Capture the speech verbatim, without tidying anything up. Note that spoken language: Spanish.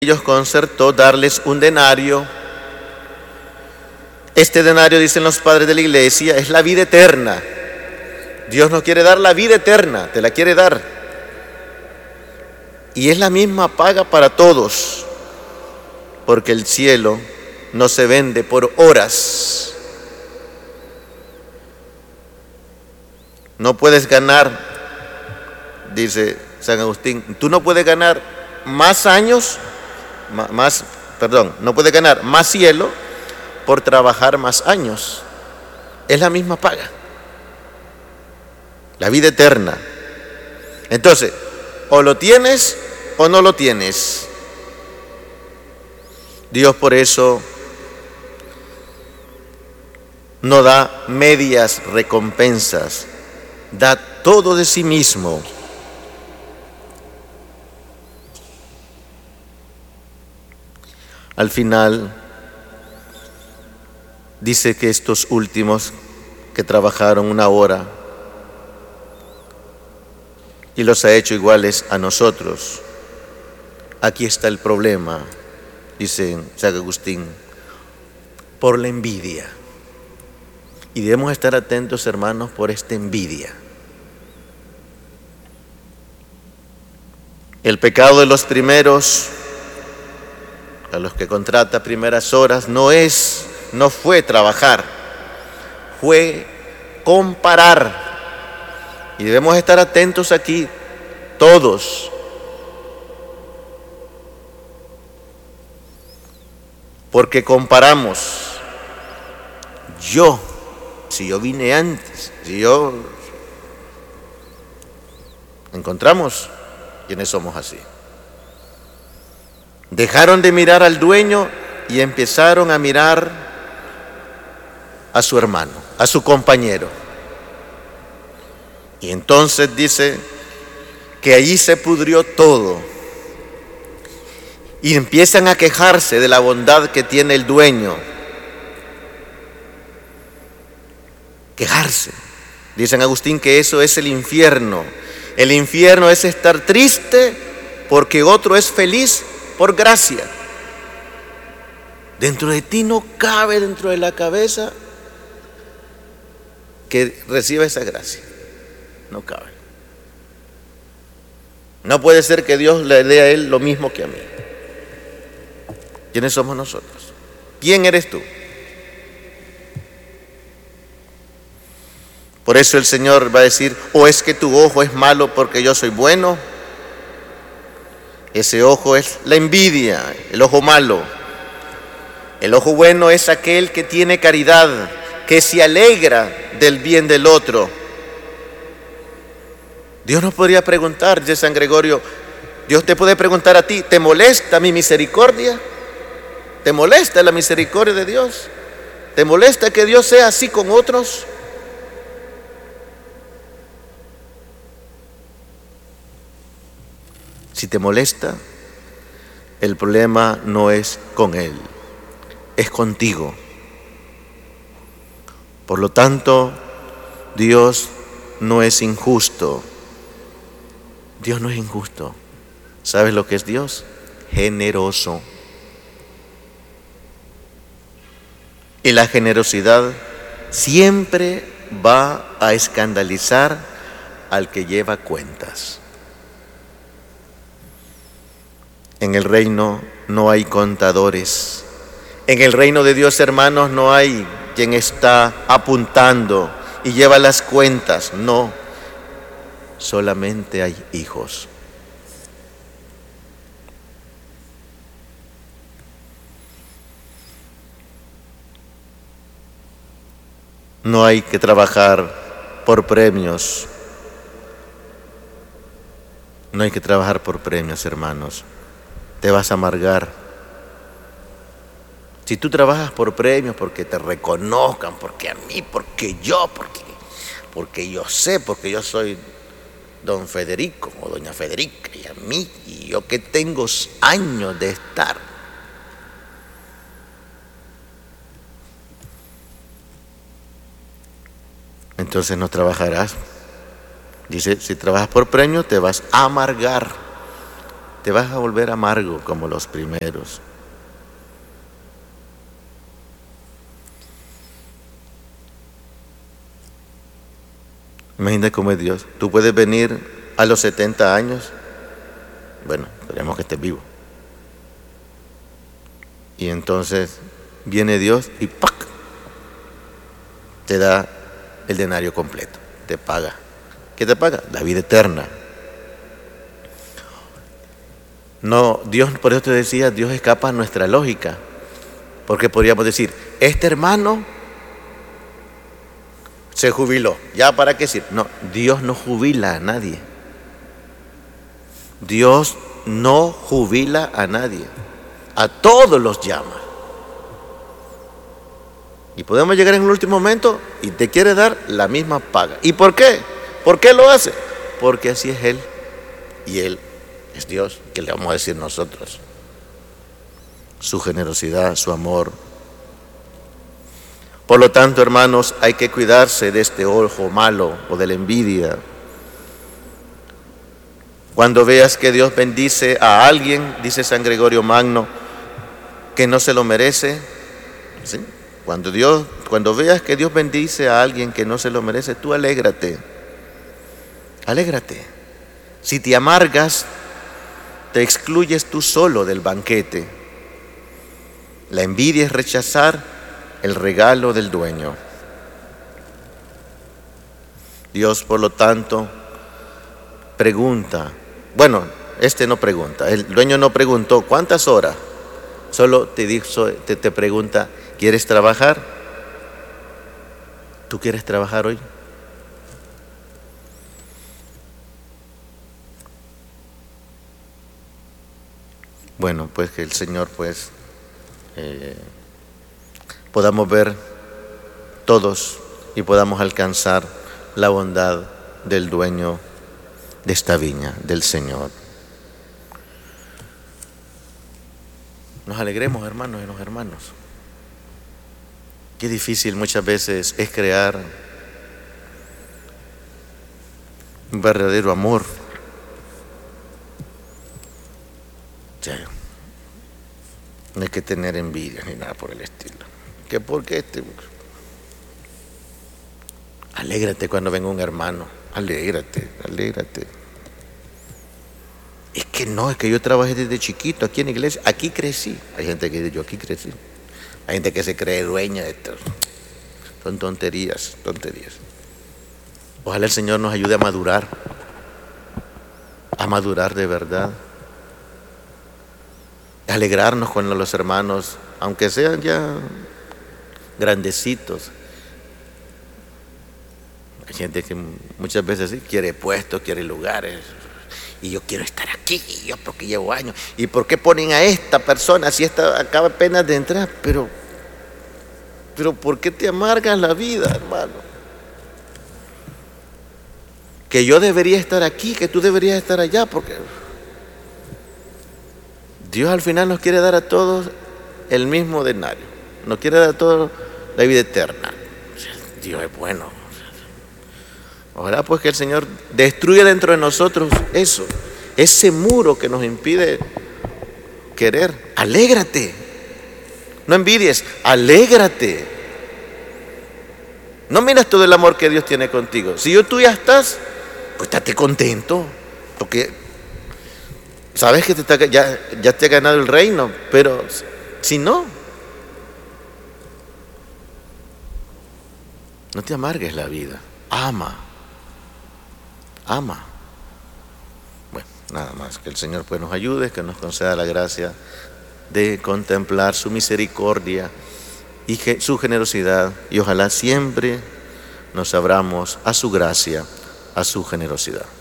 ellos concertó darles un denario. Este denario, dicen los padres de la iglesia, es la vida eterna. Dios nos quiere dar la vida eterna, te la quiere dar. Y es la misma paga para todos, porque el cielo no se vende por horas. No puedes ganar, dice San Agustín, tú no puedes ganar más años, más, perdón, no puedes ganar más cielo por trabajar más años. Es la misma paga, la vida eterna. Entonces, o lo tienes o no lo tienes. Dios por eso no da medias recompensas, da todo de sí mismo. Al final, dice que estos últimos que trabajaron una hora y los ha hecho iguales a nosotros. Aquí está el problema, dice San Agustín, por la envidia. Y debemos estar atentos, hermanos, por esta envidia. El pecado de los primeros, a los que contrata primeras horas, no es, no fue trabajar, fue comparar. Y debemos estar atentos aquí todos. Porque comparamos. Yo, si yo vine antes, si yo... Encontramos quienes somos así. Dejaron de mirar al dueño y empezaron a mirar a su hermano, a su compañero. Y entonces dice que allí se pudrió todo. Y empiezan a quejarse de la bondad que tiene el dueño. Quejarse. Dice San Agustín que eso es el infierno. El infierno es estar triste porque otro es feliz por gracia. Dentro de ti no cabe, dentro de la cabeza, que reciba esa gracia. No cabe. No puede ser que Dios le dé a él lo mismo que a mí. ¿Quiénes somos nosotros? ¿Quién eres tú? Por eso el Señor va a decir, ¿o es que tu ojo es malo porque yo soy bueno? Ese ojo es la envidia, el ojo malo. El ojo bueno es aquel que tiene caridad, que se alegra del bien del otro. Dios nos podría preguntar, dice San Gregorio, Dios te puede preguntar a ti, ¿te molesta mi misericordia? ¿Te molesta la misericordia de Dios? ¿Te molesta que Dios sea así con otros? Si te molesta, el problema no es con Él, es contigo. Por lo tanto, Dios no es injusto. Dios no es injusto. ¿Sabes lo que es Dios? Generoso. Y la generosidad siempre va a escandalizar al que lleva cuentas. En el reino no hay contadores. En el reino de Dios, hermanos, no hay quien está apuntando y lleva las cuentas. No, solamente hay hijos. No hay que trabajar por premios. No hay que trabajar por premios, hermanos. Te vas a amargar. Si tú trabajas por premios, porque te reconozcan, porque a mí, porque yo, porque, porque yo sé, porque yo soy don Federico o doña Federica, y a mí, y yo que tengo años de estar. Entonces no trabajarás. Dice, si trabajas por premio, te vas a amargar. te vas a volver amargo como los primeros. Imagina cómo es Dios. Tú puedes venir a los setenta años, bueno, esperemos que estés vivo, y entonces viene Dios y ¡pac!, te da el denario completo, te paga. ¿Qué te paga? La vida eterna. No, Dios, por eso te decía, Dios escapa a nuestra lógica, porque podríamos decir, este hermano se jubiló, ¿ya para qué decir? No, Dios no jubila a nadie. Dios no jubila a nadie, a todos los llama. Y podemos llegar en el último momento y te quiere dar la misma paga. ¿Y por qué? ¿Por qué lo hace? Porque así es Él. Y Él es Dios. ¿Qué le vamos a decir nosotros? Su generosidad, su amor. Por lo tanto, hermanos, hay que cuidarse de este ojo malo o de la envidia. Cuando veas que Dios bendice a alguien, dice San Gregorio Magno, que no se lo merece, ¿sí? Cuando Dios, cuando veas que Dios bendice a alguien que no se lo merece, tú alégrate, alégrate. Si te amargas, te excluyes tú solo del banquete. La envidia es rechazar el regalo del dueño. Dios, por lo tanto, pregunta, bueno, este no pregunta, el dueño no preguntó ¿cuántas horas? Solo te, dijo, te, te pregunta, ¿quieres trabajar? ¿Tú quieres trabajar hoy? Bueno, pues que el Señor pues eh, podamos ver todos y podamos alcanzar la bondad del dueño de esta viña, del Señor. Nos alegremos, hermanos y los hermanos. Qué difícil muchas veces es crear un verdadero amor. Ya, no hay que tener envidia ni nada por el estilo. ¿Qué por qué este? Alégrate cuando venga un hermano. Alégrate, alégrate. Es que no, es que yo trabajé desde chiquito aquí en la iglesia. Aquí crecí. Hay gente que dice, yo aquí crecí. Hay gente que se cree dueña de esto. Son tonterías, tonterías. Ojalá el Señor nos ayude a madurar. A madurar de verdad. A alegrarnos con los hermanos, aunque sean ya grandecitos. Hay gente que muchas veces sí quiere puestos, quiere lugares. Y yo quiero estar aquí, yo porque llevo años. ¿Y por qué ponen a esta persona si esta acaba apenas de entrar? Pero, pero ¿por qué te amargas la vida, hermano? Que yo debería estar aquí, que tú deberías estar allá, porque Dios al final nos quiere dar a todos el mismo denario. Nos quiere dar a todos la vida eterna. Dios es bueno. Ojalá pues que el Señor destruya dentro de nosotros eso, ese muro que nos impide querer. Alégrate, no envidies, alégrate. No miras todo el amor que Dios tiene contigo. Si yo, tú ya estás, pues estate contento, porque sabes que te está, ya, ya te ha ganado el reino, pero si no, no te amargues la vida, ama. Ama. Bueno, nada más, que el Señor pues nos ayude, que nos conceda la gracia de contemplar su misericordia y su generosidad, y ojalá siempre nos abramos a su gracia, a su generosidad.